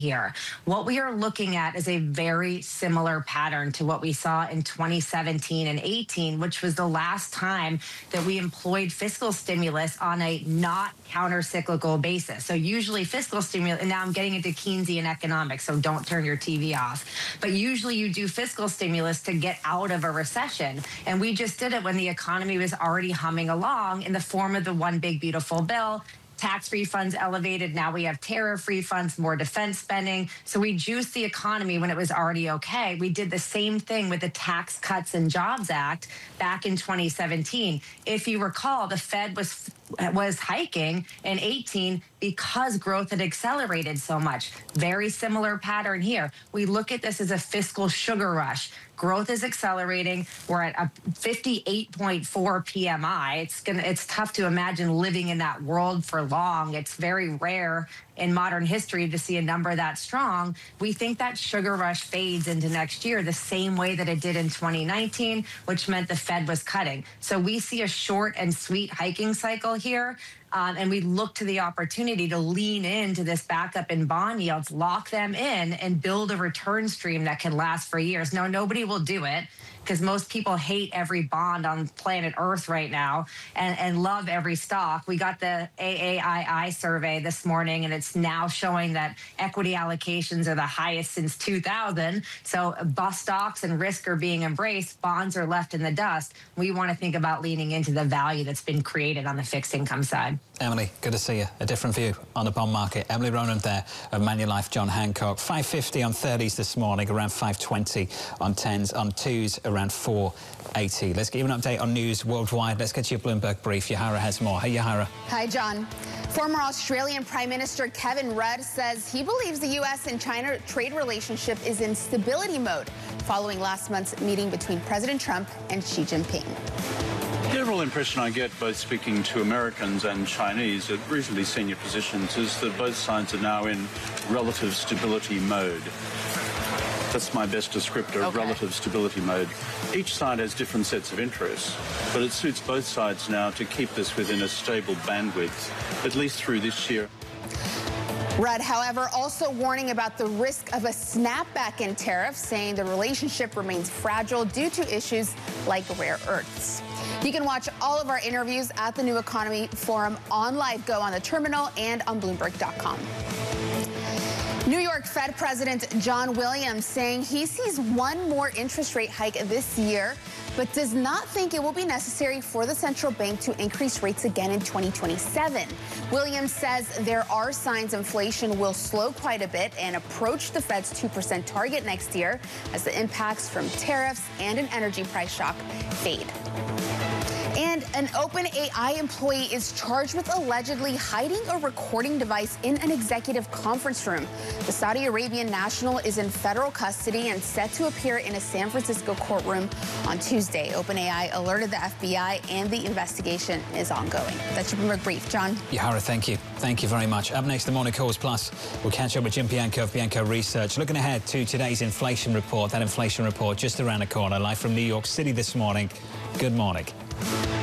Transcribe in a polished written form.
here. What we are looking at is a very similar pattern to what we saw in 2017 and 18, which was the last time that we employed fiscal stimulus on a not counter-cyclical basis. So usually fiscal stimulus, and now I'm getting into Keynesian economics, so don't turn your TV off. But usually you do fiscal stimulus to get out of a recession. And we just did it when the economy was already humming along in the form of the One Big Beautiful Bill. Tax refunds elevated. Now we have tariff refunds, more defense spending. So we juiced the economy when it was already okay. We did the same thing with the Tax Cuts and Jobs Act back in 2017. If you recall, the Fed was hiking in 18 because growth had accelerated so much. Very similar pattern here. We look at this as a fiscal sugar rush. Growth is accelerating. We're at a 58.4 PMI. It's tough to imagine living in that world for long. It's very rare in modern history to see a number that strong. We think that sugar rush fades into next year the same way that it did in 2019, which meant the Fed was cutting. So we see a short and sweet hiking cycle here. And we look to the opportunity to lean into this backup in bond yields, lock them in, and build a return stream that can last for years. No, nobody will do it because most people hate every bond on planet Earth right now and love every stock. We got the AAII survey this morning, and it's now showing that equity allocations are the highest since 2000. So bust stocks and risk are being embraced. Bonds are left in the dust. We want to think about leaning into the value that's been created on the fixed income side. Emily, good to see you. A different view on the bond market. Emily Ronan there of Manulife John Hancock. 550 on 30s this morning, around 520 on 10s, on 2s around 480. Let's give you an update on news worldwide. Let's get to your Bloomberg brief. Yahara has more. Hey, Yahara. Hi, John. Former Australian Prime Minister Kevin Rudd says he believes the U.S. and China trade relationship is in stability mode following last month's meeting between President Trump and Xi Jinping. The overall impression I get, both speaking to Americans and Chinese at reasonably senior positions, is that both sides are now in relative stability mode. That's my best descriptor, okay. Relative stability mode. Each side has different sets of interests, but it suits both sides now to keep this within a stable bandwidth, at least through this year. Rudd, however, also warning about the risk of a snapback in tariffs, saying the relationship remains fragile due to issues like rare earths. You can watch all of our interviews at the New Economy Forum on LiveGo on the terminal and on Bloomberg.com. New York Fed President John Williams saying he sees one more interest rate hike this year, but does not think it will be necessary for the central bank to increase rates again in 2027. Williams says there are signs inflation will slow quite a bit and approach the Fed's 2% target next year as the impacts from tariffs and an energy price shock fade. And an OpenAI employee is charged with allegedly hiding a recording device in an executive conference room. The Saudi Arabian national is in federal custody and set to appear in a San Francisco courtroom on Tuesday. OpenAI alerted the FBI and the investigation is ongoing. That's your Bloomberg Brief. John? Yahara, thank you. Thank you very much. Up next, the Morning Calls Plus. We'll catch up with Jim Bianco of Bianco Research. Looking ahead to today's inflation report. That inflation report just around the corner. Live from New York City this morning. Good morning.